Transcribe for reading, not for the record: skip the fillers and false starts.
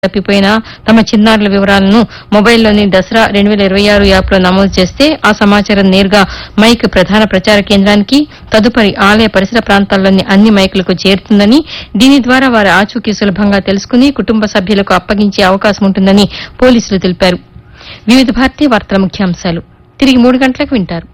తప్పిపోయిన తమ చిన్నారుల వివరాలను మొబైల్లోని దసరా 2026 యాప్లో నమోదు చేస్తే ఆ సమాచారం నేరుగా మైక్ ప్రధాన ప్రచార కేంద్రానికి తదుపరి ఆలయ పరిసర ప్రాంతాల్లోని అన్ని మైకులకు చేరుతుందని దీని ద్వారా వారి ఆచూకీ సులభంగా తెలుసుకుని కుటుంబ సభ్యులకు అప్పగించే అవకాశం ఉంటుందని పోలీసులు తెలిపారు. వివిధ భారతీయ వార్తల ముఖ్యాంశాలు తిరిగి 3 గంటలకు వింటారు.